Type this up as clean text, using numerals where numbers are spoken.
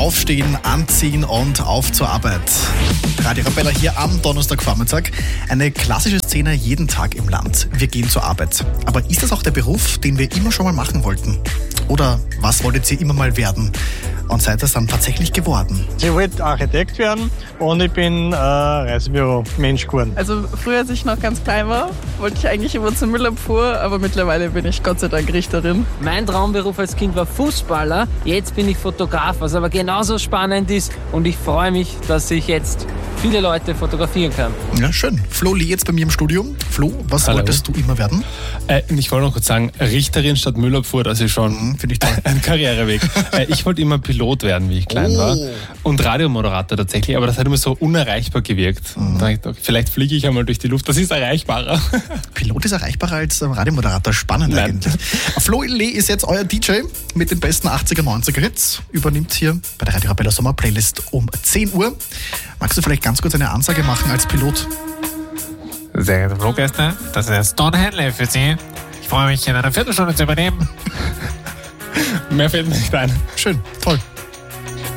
Aufstehen, anziehen und auf zur Arbeit. Radio Arabella hier am Donnerstagvormittag. Eine klassische Szene jeden Tag im Land. Wir gehen zur Arbeit. Aber ist das auch der Beruf, den wir immer schon mal machen wollten? Oder was wolltet ihr immer mal werden? Und seid das dann tatsächlich geworden? Ich wollte Architekt werden und ich bin Reisebüro-Mensch geworden. Also früher, als ich noch ganz klein war, wollte ich eigentlich immer zur Müllabfuhr, aber mittlerweile bin ich Gott sei Dank Richterin. Mein Traumberuf als Kind war Fußballer, jetzt bin ich Fotograf, was aber genauso spannend ist und ich freue mich, dass ich jetzt viele Leute fotografieren kann. Ja, schön. Flo Lee jetzt bei mir im Studio. Flo, was wolltest du immer werden? Ich wollte noch kurz sagen, Richterin statt Müllabfuhr, das ist schon Finde ich toll. ein Karriereweg. Ich wollte immer Pilot werden, wie ich klein war. Und Radiomoderator tatsächlich, aber das hat immer so unerreichbar gewirkt. Und da dachte ich, vielleicht fliege ich einmal durch die Luft, das ist erreichbarer. Pilot ist erreichbarer als Radiomoderator. Spannend eigentlich. Flo Lee ist jetzt euer DJ mit den besten 80er, 90er Hits. Übernimmt hier bei der Radio Arabella Sommer Playlist um 10 Uhr. Magst du vielleicht ganz kurz eine Ansage machen als Pilot? Sehr geehrte Fluggäste, das ist Don Henley für Sie. Ich freue mich, in einer Viertelstunde zu übernehmen. Mehr fällt mir nicht ein. Schön, toll.